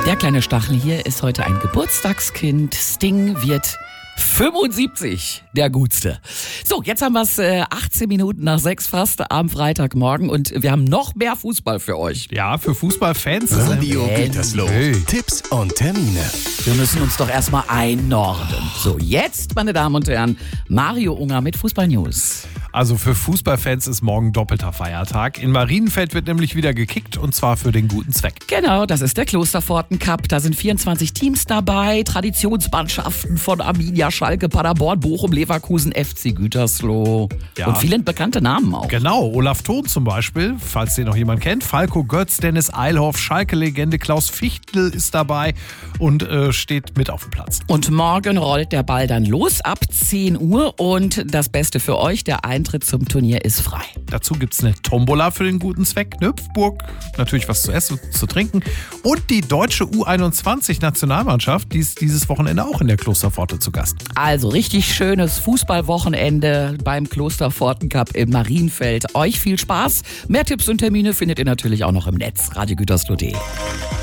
Der kleine Stachel hier ist heute ein Geburtstagskind. Sting wird 75, der Gutste. So, jetzt haben wir es 18 Minuten nach 6 fast am Freitagmorgen und wir haben noch mehr Fußball für euch. Ja, für Fußballfans. Radio Gütersloh. Tipps und Termine. Wir müssen uns doch erstmal einnorden. So, jetzt, meine Damen und Herren, Mario Unger mit Fußball-News. Also für Fußballfans ist morgen doppelter Feiertag. In Marienfeld wird nämlich wieder gekickt und zwar für den guten Zweck. Genau, das ist der Klosterpforten Cup. Da sind 24 Teams dabei, Traditionsmannschaften von Arminia, Schalke, Paderborn, Bochum, Leverkusen, FC Gütersloh. Ja. Und viele bekannte Namen auch. Genau, Olaf Thon zum Beispiel, falls den noch jemand kennt. Falco Götz, Dennis Eilhoff, Schalke-Legende Klaus Fichtel ist dabei und steht mit auf dem Platz. Und morgen rollt der Ball dann los ab 10 Uhr und das Beste für euch, der Eintritt zum Turnier ist frei. Dazu gibt es eine Tombola für den guten Zweck, eine Hüpfburg, natürlich was zu essen, zu trinken und die deutsche U21-Nationalmannschaft, die ist dieses Wochenende auch in der Klosterpforte zu Gast. Also richtig schönes Fußballwochenende beim Klosterpforten Cup in Marienfeld. Euch viel Spaß. Mehr Tipps und Termine findet ihr natürlich auch noch im Netz. radiogütersloh.de.